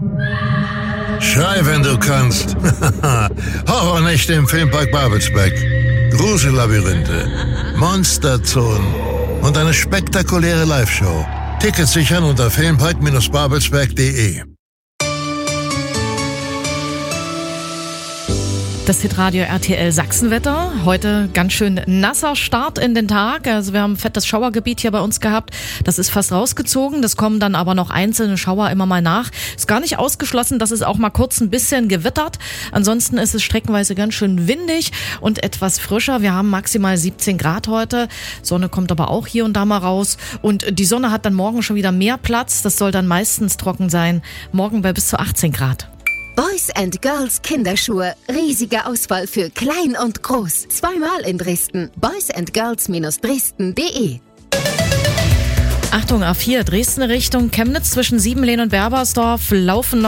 Schrei, wenn du kannst. Horrornächte im Filmpark Babelsberg. Grusellabyrinthe, Monsterzonen und eine spektakuläre Live-Show. Tickets sichern unter filmpark-babelsberg.de. Das Hitradio RTL Sachsenwetter. Heute ganz schön nasser Start in den Tag. Also wir haben ein fettes Schauergebiet hier bei uns gehabt. Das ist fast rausgezogen. Das kommen dann aber noch einzelne Schauer immer mal nach. Ist gar nicht ausgeschlossen, dass es auch mal kurz ein bisschen gewittert. Ansonsten ist es streckenweise ganz schön windig und etwas frischer. Wir haben maximal 17 Grad heute. Sonne kommt aber auch hier und da mal raus. Und die Sonne hat dann morgen schon wieder mehr Platz. Das soll dann meistens trocken sein. Morgen bei bis zu 18 Grad. Boys & Girls Kinderschuhe. Riesige Auswahl für klein und groß. Zweimal in Dresden. boysandgirls-dresden.de. Achtung, A4, Dresden Richtung Chemnitz zwischen Siebenlehn und Berbersdorf laufen noch